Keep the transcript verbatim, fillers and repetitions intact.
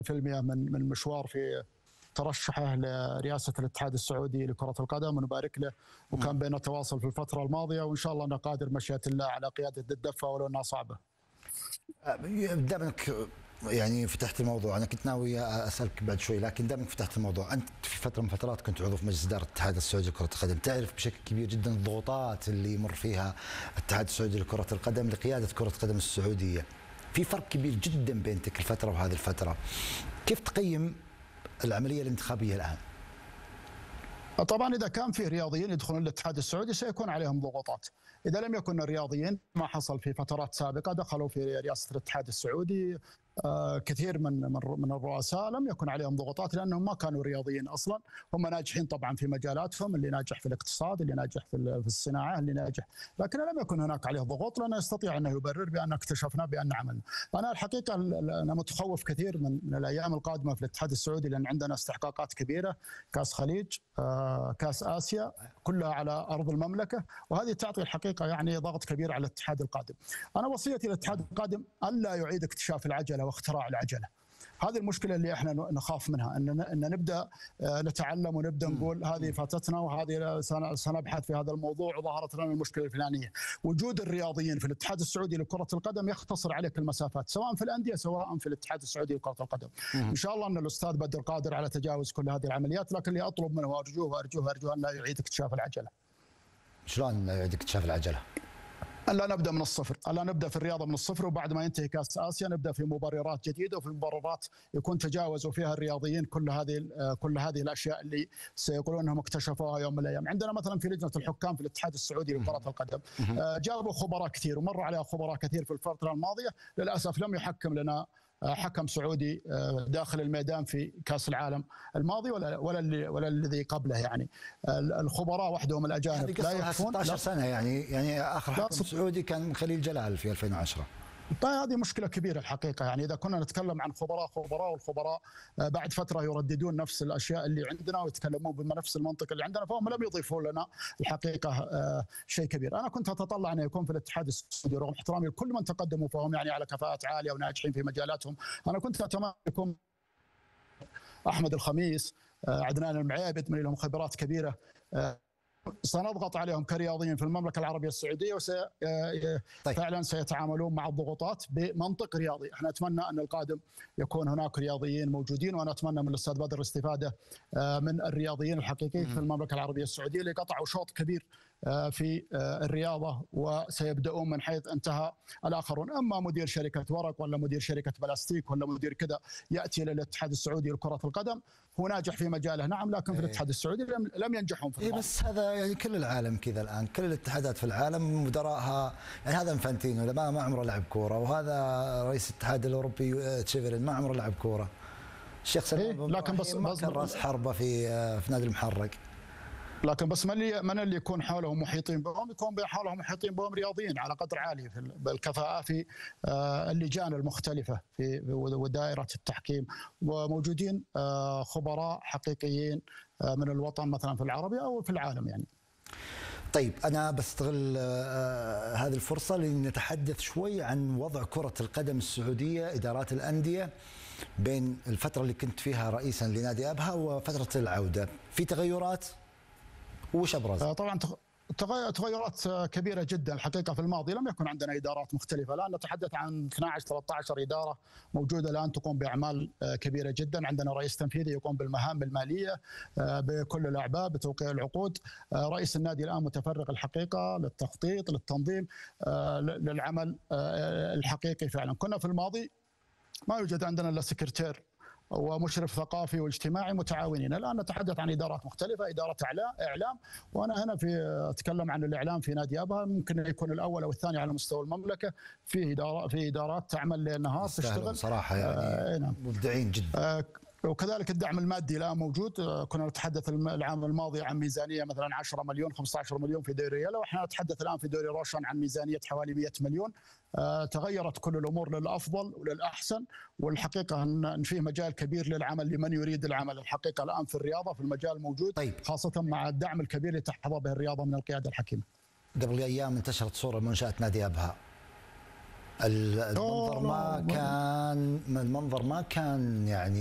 في المئة من من مشوار في ترشحه لرئاسة الاتحاد السعودي لكرة القدم، ونبارك له. وكان بيننا تواصل في الفترة الماضية، وإن شاء الله أنه قادر مشيئة الله على قيادة الدفة ولو أنها صعبة. دامك يعني فتحت الموضوع، أنا كنت ناوي أسألك بعد شوي، لكن دامك فتحت الموضوع، أنت في فترة من فترات كنت عضو في مجلس إدارة الاتحاد السعودي لكرة القدم، تعرف بشكل كبير جدا الضغوطات اللي يمر فيها الاتحاد السعودي لكرة القدم لقيادة كرة القدم السعودية. في فرق كبير جدا بين تلك الفترة وهذه الفترة. كيف تقيم العملية الانتخابية الآن؟ طبعا إذا كان في رياضيين يدخلون الاتحاد السعودي سيكون عليهم ضغوطات. إذا لم يكن الرياضيين، ما حصل في فترات سابقة دخلوا في رئاسة الاتحاد السعودي آه كثير من من الرؤساء لم يكن عليهم ضغوطات لأنهم ما كانوا رياضيين أصلا، هم ناجحين طبعا في مجالاتهم، اللي ناجح في الاقتصاد، اللي ناجح في الصناعة، اللي ناجح، لكن لم يكن هناك عليه ضغوط لأنه يستطيع أنه يبرر بأن اكتشفنا بأن عملنا. أنا الحقيقة أنا متخوف كثير من, من الأيام القادمة في الاتحاد السعودي، لأن عندنا استحقاقات كبيرة، كأس خليج، آه كأس آسيا، كلها على أرض المملكة، وهذه تعطي الحقيقة يعني ضغط كبير على الاتحاد القادم. أنا وصيتي للاتحاد القادم ألا يعيد اكتشاف العجلة واختراع العجلة. هذه المشكلة اللي احنا نخاف منها، ان ان نبدا نتعلم ونبدا نقول هذه فاتتنا وهذه سنبحث في هذا الموضوع وظهرت لنا المشكلة الفلانية. وجود الرياضيين في الاتحاد السعودي لكرة القدم يختصر عليك المسافات، سواء في الأندية سواء في الاتحاد السعودي لكرة القدم. ان شاء الله ان الاستاذ بدر قادر على تجاوز كل هذه العمليات، لكن اللي اطلب منه وارجوه وارجوه وارجوه ان لا يعيد اكتشاف العجلة. شلون لا يعيد اكتشاف العجلة؟ ألا نبدأ من الصفر، ألا نبدأ في الرياضة من الصفر، وبعد ما ينتهي كأس آسيا نبدأ في مبررات جديدة، وفي مبررات يكون تجاوزوا فيها الرياضيين كل هذه كل هذه الأشياء اللي سيقولون أنهم اكتشفوها يوم من الأيام. عندنا مثلا في لجنة الحكام في الاتحاد السعودي لكرة القدم جابوا خبراء كثير ومروا عليها خبراء كثير في الفترة الماضية، للأسف لم يحكم لنا حكم سعودي داخل الميدان في كأس العالم الماضي ولا ولا اللي ولا الذي قبله. يعني الخبراء وحدهم الأجانب لا يكفون. ستة عشر سنة يعني يعني آخر حكم سعودي كان خليل جلال في ألفين وعشرة. طيب هذه مشكلة كبيرة الحقيقة. يعني إذا كنا نتكلم عن خبراء خبراء والخبراء بعد فترة يرددون نفس الأشياء اللي عندنا ويتكلمون بنفس المنطق اللي عندنا، فهم لم يضيفوا لنا الحقيقة شيء كبير. أنا كنت أتطلع أن يكون في الاتحاد السعودي رغم احترامي لكل من تقدموا فهم يعني على كفاءات عالية وناجحين في مجالاتهم، أنا كنت أتمنى يكون أحمد الخميس، عدنان المعيبد، من لهم خبرات كبيرة. سنضغط عليهم كرياضيين في المملكة العربية السعودية، وفعلا طيب. سيتعاملون مع الضغوطات بمنطق رياضي. احنا نتمنى أن القادم يكون هناك رياضيين موجودين، وأنا أتمنى من الأستاذ بدر الاستفادة من الرياضيين الحقيقيين في المملكة العربية السعودية اللي قطعوا شوط كبير في الرياضة وسيبدأون من حيث انتهى الآخرون. أما مدير شركة ورق ولا مدير شركة بلاستيك ولا مدير كذا يأتي للاتحاد السعودي لكرة القدم، هو ناجح في مجاله نعم، لكن في الاتحاد السعودي لم ينجحون في الماضي. بس هذا يعني كل العالم كذا الآن، كل الاتحادات في العالم مدراءها يعني هذا انفانتينو ما ما عمره لعب كورة، وهذا رئيس الاتحاد الأوروبي تشيفرين ما عمره لعب كورة. الشيخ سلمان لكن بس ما كان راس حربة في في نادي المحرق. لكن بس من اللي من اللي يكون حولهم محيطين بهم، يكون حولهم محيطين بهم رياضيين على قدر عالي في الكفاءة في اللجان المختلفة في ودائرة التحكيم، وموجودين خبراء حقيقيين من الوطن مثلا في العربي أو في العالم يعني. طيب أنا بستغل هذه الفرصة لنتحدث شوي عن وضع كرة القدم السعودية، إدارات الأندية بين الفترة اللي كنت فيها رئيسا لنادي أبها وفترة العودة، في تغيرات وش أبرز؟ طبعا تغيرات كبيرة جدا الحقيقة. في الماضي لم يكن عندنا إدارات مختلفة، الآن نتحدث عن اثنتي عشرة ثلاثة عشر إدارة موجودة الآن تقوم بأعمال كبيرة جدا. عندنا رئيس تنفيذي يقوم بالمهام المالية بكل الأعباء بتوقيع العقود. رئيس النادي الآن متفرغ الحقيقة للتخطيط للتنظيم للعمل الحقيقي. فعلا كنا في الماضي ما يوجد عندنا إلا سكرتير ومشرف ثقافي واجتماعي متعاونين. الآن نتحدث عن إدارات مختلفة، إدارة إعلام، وأنا هنا في أتكلم عن الإعلام في نادي أبها، ممكن يكون الأول أو الثاني على مستوى المملكة. في إدارة في إدارات تعمل ليل نهار تشتغل صراحة يعني آه مبدعين جدا. آه وكذلك الدعم المادي الآن موجود. كنا نتحدث العام الماضي عن ميزانية مثلا عشرة مليون خمسة عشر مليون في دوري يلا، وإحنا نتحدث الآن في دوري روشن عن ميزانية حوالي مئة مليون. آه تغيرت كل الأمور للأفضل وللأحسن، والحقيقة أن فيه مجال كبير للعمل لمن يريد العمل الحقيقة الآن في الرياضة، في المجال موجود. طيب. خاصة مع الدعم الكبير اللي تحظى به الرياضة من القيادة الحكيمة. قبل أيام انتشرت صورة منشأة نادي أبها، المنظر ما كان المنظر ما كان يعني